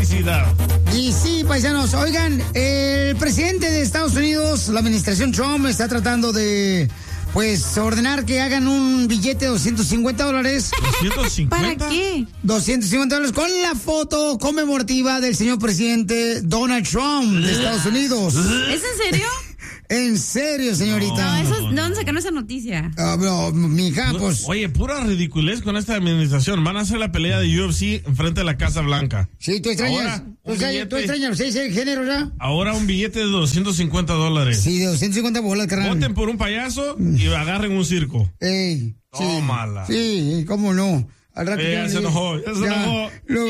felicidad. Y sí, paisanos, oigan, el presidente de Estados Unidos, la administración Trump, está tratando de, pues, ordenar que hagan un billete de $250. ¿250? ¿Para qué? $250 con la foto conmemorativa del señor presidente Donald Trump de Estados Unidos. ¿Es en serio? En serio, señorita. No, ¿de dónde sacaron esa noticia? No, mija, No, pues. oye, pura ridiculez con esta administración. Van a hacer la pelea de UFC enfrente de la Casa Blanca. Sí, tú extrañas. Ahora, ¿Tú extrañas los 6 géneros ya? Ahora un billete de $250. Sí, de 250 bolas, carnal. Voten por un payaso y agarren un circo. Ey. Sí. Tómala. Sí, cómo no. Al rato Ya se enojó, ya se enojó. Luego,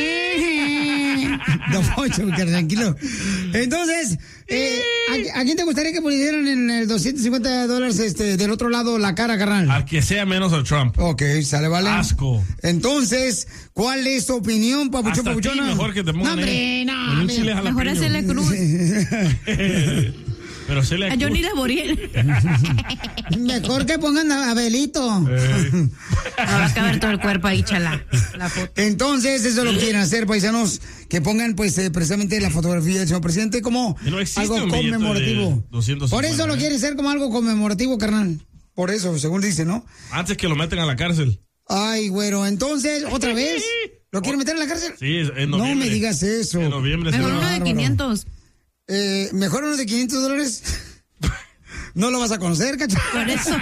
Don Poncho, tranquilo. Entonces, ¿a quién te gustaría que pusieran en el $250 del otro lado la cara, carnal? Al que sea menos a Trump. Ok, sale, vale. Asco. Entonces, ¿cuál es tu opinión, papuchón, Hasta papuchona? ti mejor que te pongan No, un chile jalapeño. Mejor hacerle cruz. Pero se le A Johnny Laboriel. Mejor que pongan a Belito. Va a caber todo el cuerpo ahí, chala. La foto. Entonces, eso lo quieren hacer, paisanos, que pongan, pues, precisamente la fotografía del señor presidente como no existe algo un billete conmemorativo. de 250, Por eso lo quieren hacer como algo conmemorativo, carnal. Por eso, según dice, ¿no? Antes que lo meten a la cárcel. Ay, güero, entonces, ¿otra vez? ¿Lo quieren meter en la cárcel? Sí, en noviembre. No me digas eso. En noviembre. Mejor se uno va. de 500. ¿Mejor uno de $500? No lo vas a conocer, cacho. Por eso.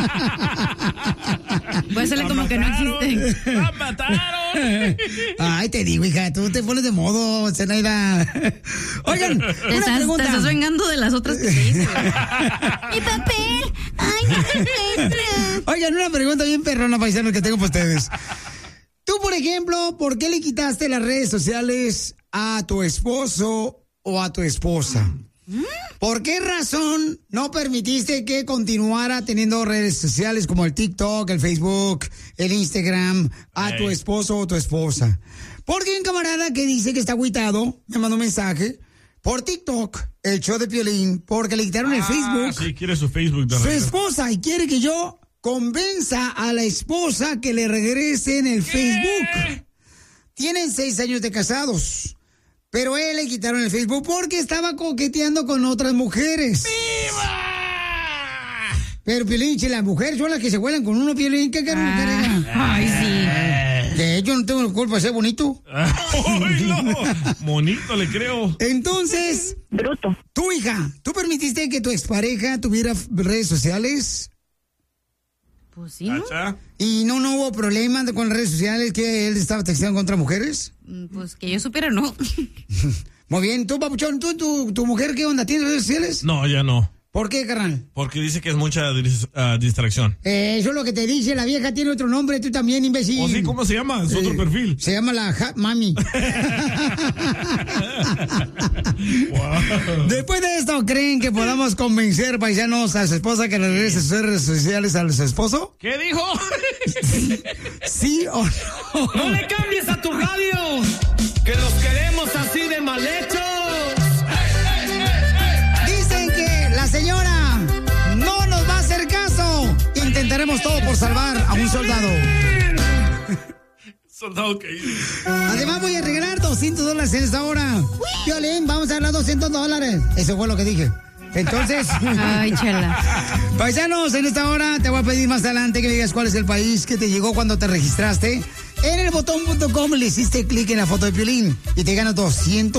Voy a hacerle como que no existen. ¡La mataron! Ay, te digo, hija, tú te pones de modo, Zenaida. Oigan, Te una pregunta. estás vengando de las otras que te hice. ¡Mi papel! ¡Ay, no se encuentra! Oigan, una pregunta bien perrona, paisanos, que tengo para ustedes. Tú, por ejemplo, ¿por qué le quitaste las redes sociales a tu esposo o a tu esposa? ¿Por qué razón no permitiste que continuara teniendo redes sociales como el TikTok, el Facebook, el Instagram a tu esposo o tu esposa? Porque hay un camarada que dice que está agüitado, me mandó un mensaje, por TikTok, el show de Piolín, porque le quitaron el Facebook. Sí, quiere su Facebook de Su regreso. esposa, y quiere que yo convenza a la esposa que le regrese en el Facebook. Tienen 6 años de casados. Pero él le quitaron el Facebook porque estaba coqueteando con otras mujeres. ¡Viva! Pero, Piolín, si las mujeres son las que se vuelan con uno, Piolín, ¿qué quieren mujer? Ay, sí. De hecho, no tengo la culpa de ser bonito. ¡Ay, no! Bonito, le creo. Entonces, Bruto. tu hija, ¿tú permitiste que tu expareja tuviera redes sociales? Pues sí, ¿no? ¿Cacha? ¿Y no hubo problema con las redes sociales que él estaba texteando contra mujeres? Pues que yo supiera, no. Muy bien, tú, papuchón, tu mujer, ¿qué onda? ¿Tiene redes sociales? No, ya no. ¿Por qué, carnal? Porque dice que es mucha distracción. Eso es lo que te dice, la vieja tiene otro nombre, tú también, imbécil. ¿O sí? ¿Cómo se llama? Es otro perfil. Se llama la Mami. Wow. Después de esto, ¿creen que podamos convencer, paisanos, a su esposa que le regrese sus redes sociales a su esposo? ¿Qué dijo? ¿Sí o no? ¡No le cambies a tu radio! ¡Que los queremos así de mal hechos! Dicen que la señora no nos va a hacer caso. Intentaremos todo por salvar a un soldado. Soldado que hice. Además voy a regalar $200 en esta hora. Violín, vamos a dar $200. Eso fue lo que dije. Entonces, Ay, chala. paisanos, en esta hora te voy a pedir más adelante que me digas cuál es el país que te llegó cuando te registraste. En el botón.com le hiciste clic en la foto de Piolín y te ganas $200.